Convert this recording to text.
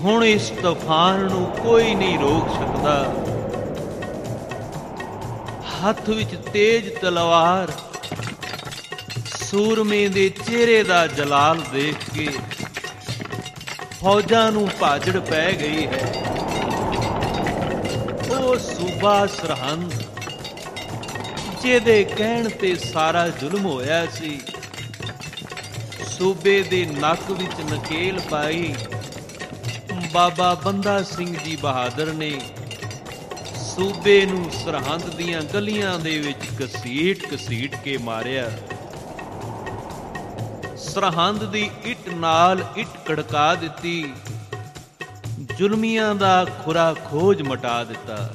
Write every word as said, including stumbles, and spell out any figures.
ਹੁਣ ਇਸ ਤੂਫਾਨ ਨੂੰ ਕੋਈ ਨਹੀਂ ਰੋਕ ਸਕਦਾ। ਹੱਥ ਵਿੱਚ ਤੇਜ਼ ਤਲਵਾਰ, ਸੂਰਮੇ ਦੇ ਚਿਹਰੇ ਦਾ ਜਲਾਲ ਦੇਖ ਕੇ ਫੌਜਾਂ ਨੂੰ ਭਾਜੜ ਪੈ ਗਈ ਹੈ। ਉਹ ਸੂਬਾ ਸਰਹੰਦ ਜਿਹਦੇ ਕਹਿਣ ਤੇ ਸਾਰਾ ਜ਼ੁਲਮ ਹੋਇਆ ਸੀ, ਸੂਬੇ ਦੇ ਨੱਕ ਵਿੱਚ ਨਕੇਲ ਪਾਈ ਬਾਬਾ ਬੰਦਾ ਸਿੰਘ ਜੀ ਬਹਾਦਰ ਨੇ ਸੂਬੇ ਨੂੰ ਸਰਹੰਦ ਦੀਆਂ ਗਲੀਆਂ ਦੇ ਵਿੱਚ ਘਸੀਟ ਘਸੀਟ ਕੇ ਮਾਰਿਆ। ਸਰਹੰਦ ਦੀ ਇੱਟ ਨਾਲ ਇੱਟ ਕੜਕਾ ਦਿੱਤੀ, ਜ਼ੁਲਮੀਆਂ ਦਾ ਖੁਰਾ ਖੋਜ ਮਟਾ ਦਿੱਤਾ।